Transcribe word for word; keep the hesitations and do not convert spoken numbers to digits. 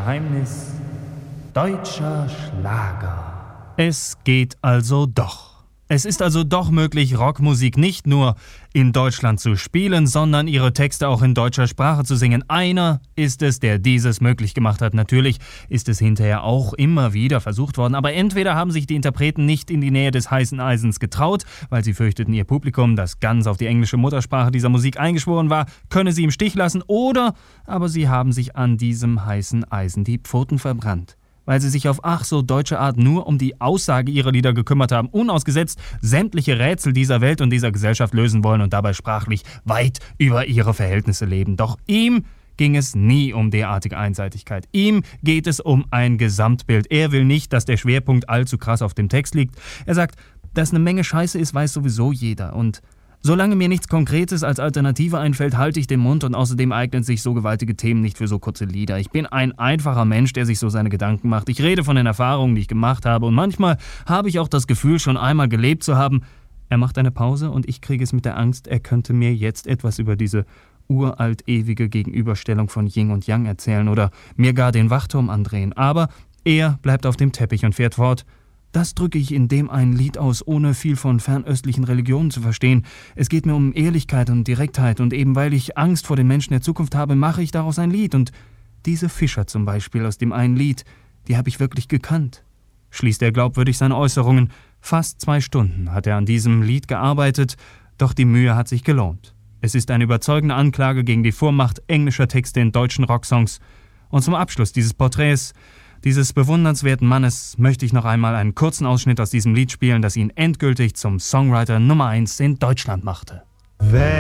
Geheimnis deutscher Schlager. Es geht also doch. Es ist also doch möglich, Rockmusik nicht nur in Deutschland zu spielen, sondern ihre Texte auch in deutscher Sprache zu singen. Einer ist es, der dieses möglich gemacht hat. Natürlich ist es hinterher auch immer wieder versucht worden, aber entweder haben sich die Interpreten nicht in die Nähe des heißen Eisens getraut, weil sie fürchteten, ihr Publikum, das ganz auf die englische Muttersprache dieser Musik eingeschworen war, könne sie im Stich lassen, oder aber sie haben sich an diesem heißen Eisen die Pfoten verbrannt, weil sie sich auf ach so deutsche Art nur um die Aussage ihrer Lieder gekümmert haben, unausgesetzt sämtliche Rätsel dieser Welt und dieser Gesellschaft lösen wollen und dabei sprachlich weit über ihre Verhältnisse leben. Doch ihm ging es nie um derartige Einseitigkeit. Ihm geht es um ein Gesamtbild. Er will nicht, dass der Schwerpunkt allzu krass auf dem Text liegt. Er sagt, dass eine Menge Scheiße ist, weiß sowieso jeder. Und solange mir nichts Konkretes als Alternative einfällt, halte ich den Mund, und außerdem eignen sich so gewaltige Themen nicht für so kurze Lieder. Ich bin ein einfacher Mensch, der sich so seine Gedanken macht. Ich rede von den Erfahrungen, die ich gemacht habe, und manchmal habe ich auch das Gefühl, schon einmal gelebt zu haben. Er macht eine Pause und ich kriege es mit der Angst, er könnte mir jetzt etwas über diese uralt ewige Gegenüberstellung von Yin und Yang erzählen oder mir gar den Wachturm andrehen. Aber er bleibt auf dem Teppich und fährt fort. Das drücke ich in dem einen Lied aus, ohne viel von fernöstlichen Religionen zu verstehen. Es geht mir um Ehrlichkeit und Direktheit, und eben weil ich Angst vor den Menschen der Zukunft habe, mache ich daraus ein Lied. Und diese Fischer zum Beispiel aus dem einen Lied, die habe ich wirklich gekannt. Schließt er glaubwürdig seine Äußerungen. Fast zwei Stunden hat er an diesem Lied gearbeitet, doch die Mühe hat sich gelohnt. Es ist eine überzeugende Anklage gegen die Vormacht englischer Texte in deutschen Rocksongs. Und zum Abschluss dieses Porträts dieses bewundernswerten Mannes möchte ich noch einmal einen kurzen Ausschnitt aus diesem Lied spielen, das ihn endgültig zum Songwriter Nummer eins in Deutschland machte. Wenn